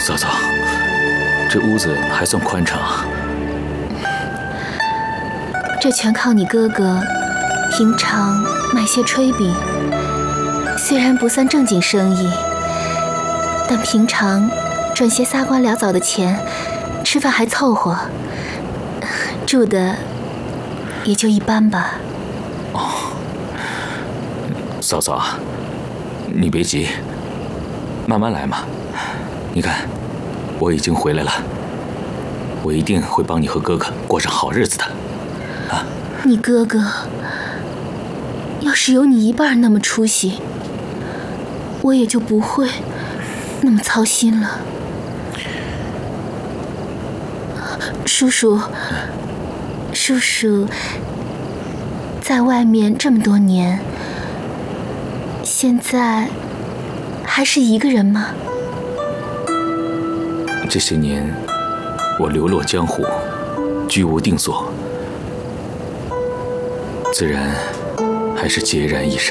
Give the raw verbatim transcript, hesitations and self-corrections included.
嫂嫂，这屋子还算宽敞啊。 这全靠你哥哥平常卖些炊饼，虽然不算正经生意，但平常赚些撒官潦草的钱，吃饭还凑合，住的也就一般吧。 哦，嫂嫂，你别急，慢慢来嘛。你看，我已经回来了，我一定会帮你和哥哥过上好日子的。啊， 你哥哥要是有你一半那么出息，我也就不会那么操心了。叔叔，叔叔在外面这么多年，现在还是一个人吗？ 这些年，我流落江湖，居无定所，自然还是孑然一身。